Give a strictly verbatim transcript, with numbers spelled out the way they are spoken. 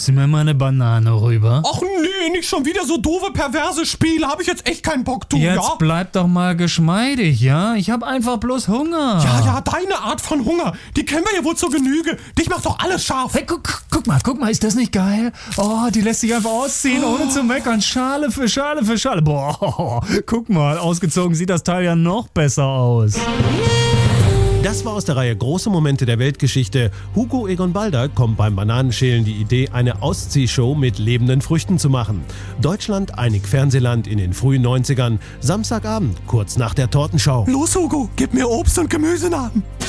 Gibst du mir mal eine Banane rüber? Ach nee, nicht schon wieder so doofe, perverse Spiele. Habe ich jetzt echt keinen Bock, du, Jetzt ja? bleib doch mal geschmeidig, ja? Ich hab einfach bloß Hunger. Ja, ja, deine Art von Hunger, die kennen wir ja wohl zur Genüge. Dich macht doch alles scharf. Hey, guck, guck mal, guck mal, ist das nicht geil? Oh, die lässt sich einfach ausziehen, ohne zu meckern. Schale für Schale für Schale. Boah, guck mal, ausgezogen sieht das Teil ja noch besser aus. Das war aus der Reihe Große Momente der Weltgeschichte. Hugo Egon Balder kommt beim Bananenschälen die Idee, eine Ausziehshow mit lebenden Früchten zu machen. Deutschland, einig Fernsehland in den frühen neunzigern, Samstagabend, kurz nach der Tortenschau. Los, Hugo, gib mir Obst und Gemüsenamen.